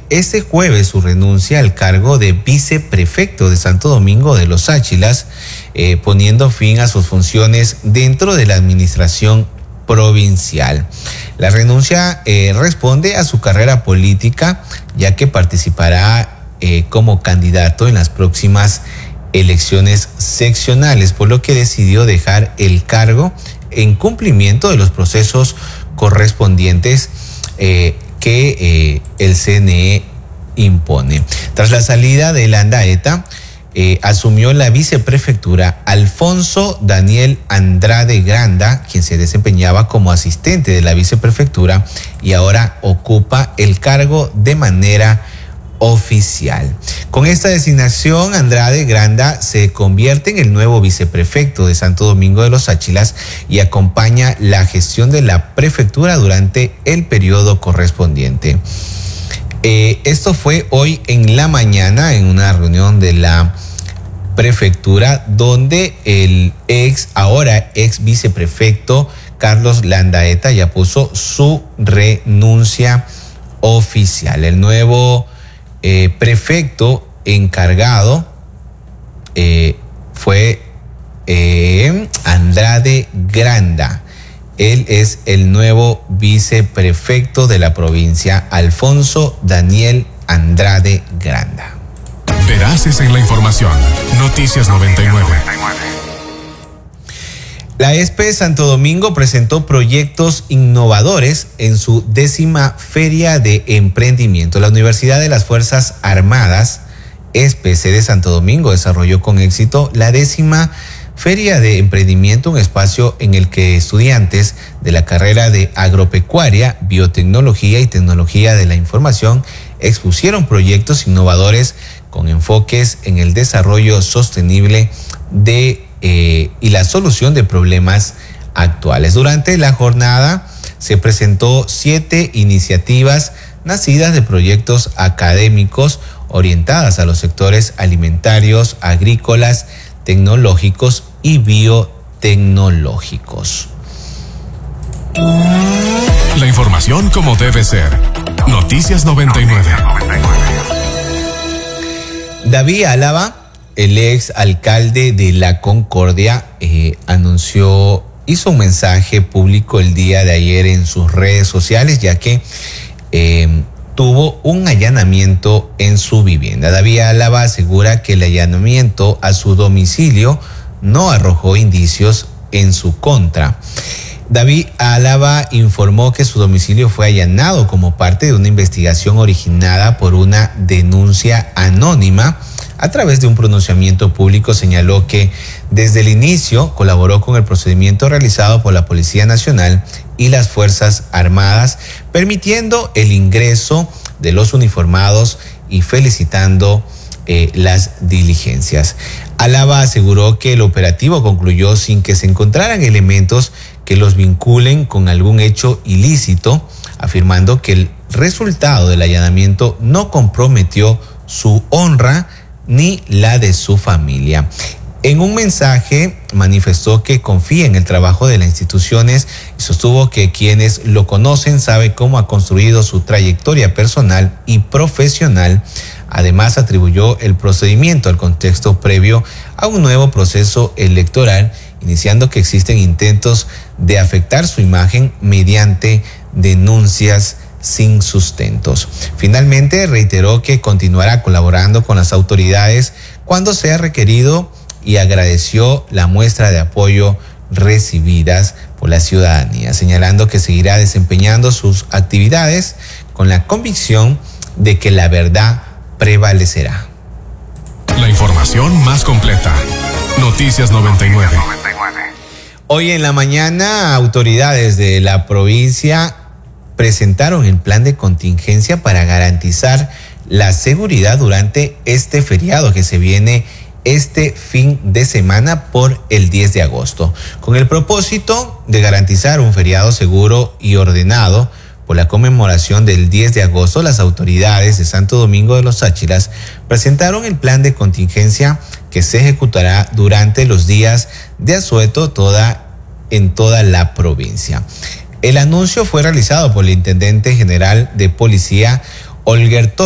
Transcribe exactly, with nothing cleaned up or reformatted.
este jueves su renuncia al cargo de viceprefecto de Santo Domingo de los Áchilas, eh, poniendo fin a sus funciones dentro de la administración provincial. La renuncia eh, responde a su carrera política, ya que participará eh, como candidato en las próximas elecciones seccionales, por lo que decidió dejar el cargo en cumplimiento de los procesos correspondientes eh, que eh, el C N E impone. Tras la salida de Landaeta, eh, asumió la viceprefectura Alfonso Daniel Andrade Granda, quien se desempeñaba como asistente de la viceprefectura y ahora ocupa el cargo de manera oficial. Con esta designación, Andrade Granda se convierte en el nuevo viceprefecto de Santo Domingo de los Áchilas y acompaña la gestión de la prefectura durante el periodo correspondiente. Eh, esto fue hoy en la mañana en una reunión de la prefectura donde el ex, ahora ex viceprefecto Carlos Landaeta ya puso su renuncia oficial. El nuevo Eh, prefecto encargado eh, fue eh, Andrade Granda. Él es el nuevo viceprefecto de la provincia, Alfonso Daniel Andrade Granda. Veraces en la información. Noticias noventa y nueve. La E S P E Santo Domingo presentó proyectos innovadores en su décima Feria de Emprendimiento. La Universidad de las Fuerzas Armadas, E S P E, sede Santo Domingo, desarrolló con éxito la décima Feria de Emprendimiento, un espacio en el que estudiantes de la carrera de Agropecuaria, Biotecnología y Tecnología de la Información expusieron proyectos innovadores con enfoques en el desarrollo sostenible de Eh, y la solución de problemas actuales. Durante la jornada se presentó siete iniciativas nacidas de proyectos académicos orientadas a los sectores alimentarios, agrícolas, tecnológicos y biotecnológicos. La información como debe ser. Noticias noventa y nueve. David Álava, el ex alcalde de La Concordia, eh, anunció, hizo un mensaje público el día de ayer en sus redes sociales, ya que eh, tuvo un allanamiento en su vivienda. David Álava asegura que el allanamiento a su domicilio no arrojó indicios en su contra. David Álava informó que su domicilio fue allanado como parte de una investigación originada por una denuncia anónima. A través de un pronunciamiento público señaló que desde el inicio colaboró con el procedimiento realizado por la Policía Nacional y las Fuerzas Armadas, permitiendo el ingreso de los uniformados y felicitando eh, las diligencias. Álava aseguró que el operativo concluyó sin que se encontraran elementos que los vinculen con algún hecho ilícito, afirmando que el resultado del allanamiento no comprometió su honra ni la de su familia. En un mensaje manifestó que confía en el trabajo de las instituciones y sostuvo que quienes lo conocen saben cómo ha construido su trayectoria personal y profesional. Además, atribuyó el procedimiento al contexto previo a un nuevo proceso electoral, iniciando que existen intentos de afectar su imagen mediante denuncias sin sustentos. Finalmente, reiteró que continuará colaborando con las autoridades cuando sea requerido y agradeció la muestra de apoyo recibidas por la ciudadanía, señalando que seguirá desempeñando sus actividades con la convicción de que la verdad prevalecerá. La información más completa. Noticias noventa y nueve. Hoy en la mañana, autoridades de la provincia presentaron el plan de contingencia para garantizar la seguridad durante este feriado que se viene este fin de semana por el diez de agosto, con el propósito de garantizar un feriado seguro y ordenado. Por la conmemoración del diez de agosto, las autoridades de Santo Domingo de los Áchilas presentaron el plan de contingencia que se ejecutará durante los días de asueto toda, en toda la provincia. El anuncio fue realizado por el intendente general de policía, Olger